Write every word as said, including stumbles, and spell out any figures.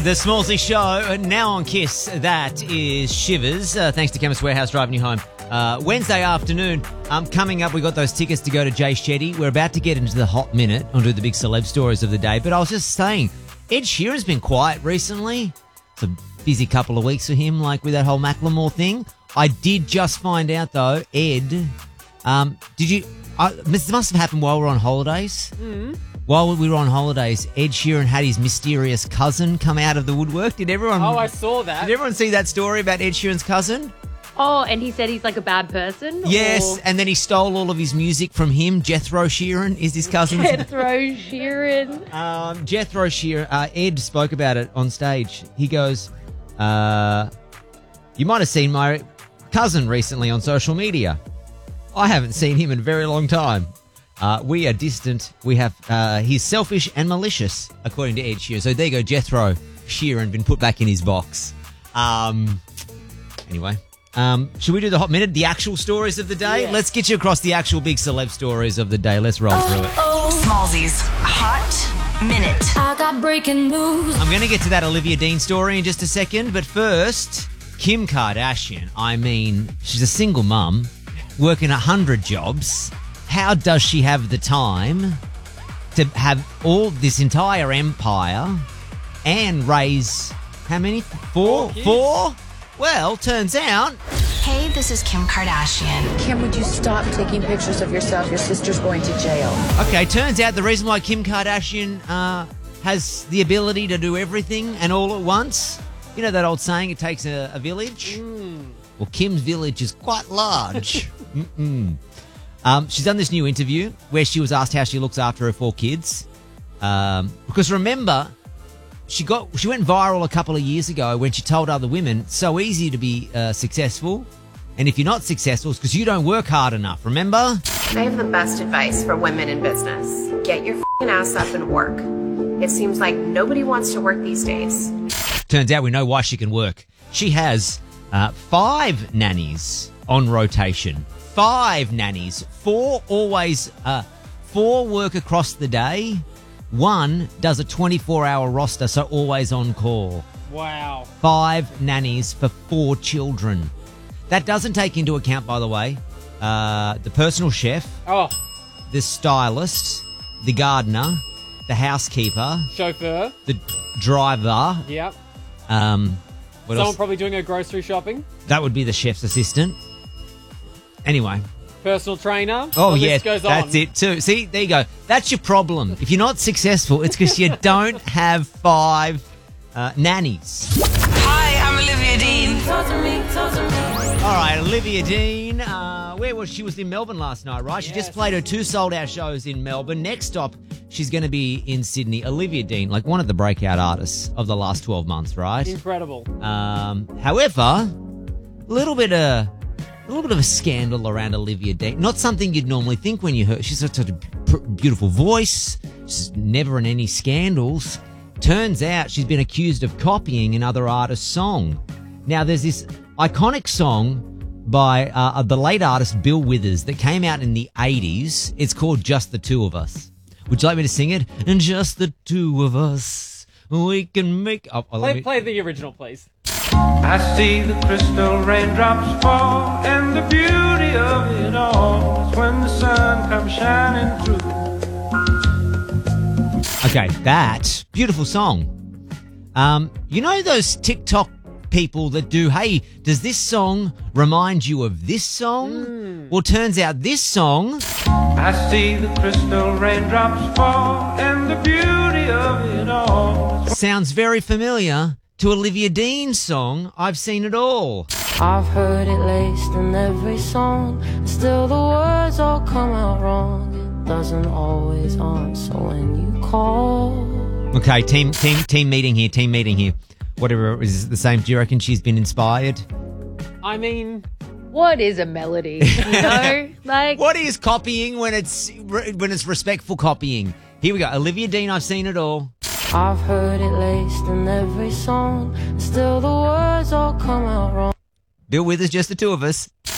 The Smallsy Show, now on Kiss, that is Shivers. Uh, thanks to Chemist Warehouse driving you home. Uh, Wednesday afternoon, um, coming up, we got those tickets to go to Jay Shetty. We're about to get into the hot minute, onto the big celeb stories of the day. But I was just saying, Ed Sheeran's been quiet recently. It's a busy couple of weeks for him, like with that whole Macklemore thing. I did just find out, though, Ed, um, did you... Uh, this must have happened while we were on holidays. Mm. While we were on holidays, Ed Sheeran had his mysterious cousin come out of the woodwork. Did everyone... Oh, I saw that. Did everyone see that story about Ed Sheeran's cousin? Oh, and he said he's like a bad person? Yes, or... and then he stole all of his music from him. Jethro Sheeran is his cousin. Jethro Sheeran. Um, Jethro Sheeran, uh, Ed spoke about it on stage. He goes, uh, you might have seen my cousin recently on social media. I haven't seen him in a very long time. Uh, we are distant. We have, uh, he's selfish and malicious, according to Ed Sheeran. So there you go, Jethro Sheeran been put back in his box. Um, anyway, um, should we do the hot minute, the actual stories of the day? Yeah. Let's get you across the actual big celeb stories of the day. Let's roll through it. Smallsy's Hot Minute. I got breaking news. I'm going to get to that Olivia Dean story in just a second, but first, Kim Kardashian. I mean, she's a single mum, working a hundred jobs. How does she have the time to have all this entire empire and raise how many? Four? Four kids. Four? Well, turns out... Hey, this is Kim Kardashian. Kim, would you stop taking pictures of yourself? Your sister's going to jail. Okay, turns out the reason why Kim Kardashian uh, has the ability to do everything and all at once, you know that old saying, it takes a, a village? Mm. Well, Kim's village is quite large. Mm-mm. Um, she's done this new interview where she was asked how she looks after her four kids. Um, because remember, she got she went viral a couple of years ago when she told other women, it's so easy to be uh, successful. And if you're not successful, it's because you don't work hard enough. Remember? I have the best advice for women in business. Get your f***ing ass up and work. It seems like nobody wants to work these days. Turns out we know why she can work. She has uh, five nannies on rotation. Five nannies. Four always, uh, four work across the day. One does a twenty-four hour roster, so always on call. Wow. Five nannies for four children. That doesn't take into account, by the way, uh, the personal chef, Oh, the stylist, the gardener, the housekeeper, chauffeur. the driver. Yep. Um, what Someone else? probably doing her grocery shopping. That would be the chef's assistant. Anyway. Personal trainer. Oh, the yeah, list goes that's on. it too. See, there you go. That's your problem. If you're not successful, it's because you don't have five uh, nannies. Hi, I'm Olivia Dean. Talk to me, talk to me. All right, Olivia Dean. Uh, where was she? She was in Melbourne last night, right? She Yes. just played her two sold-out shows in Melbourne. Next stop, she's going to be in Sydney. Olivia Dean, like one of the breakout artists of the last twelve months, right? Incredible. Um, however, a little bit of a little bit of a scandal around Olivia Dean. Not something you'd normally think when you heard. She's got such a pr- beautiful voice. She's never in any scandals. Turns out she's been accused of copying another artist's song. Now, there's this iconic song by uh, the late artist Bill Withers that came out in the eighties. It's called Just the Two of Us. Would you like me to sing it? And just the two of us, we can make... Oh, oh, let Play, me- play the original, please. I see the crystal raindrops fall, and the beauty of it all is when the sun comes shining through. Okay, that beautiful song. Um, you know those TikTok people that do, hey, does this song remind you of this song? Mm. Well, turns out this song... I see the crystal raindrops fall, and the beauty of it all. sounds very familiar to Olivia Dean's song, I've Seen It All. I've heard it laced in every song, and still the words all come out wrong. It doesn't always answer when you call. Okay, team team team meeting here, team meeting here. Whatever, is it the same? Do you reckon she's been inspired? I mean, What is a melody? You know, like What is copying when it's when it's respectful copying? Here we go. Olivia Dean, I've Seen It All. I've heard it laced in every song, and still the words all come out wrong. Bill Withers, Just the Two of Us.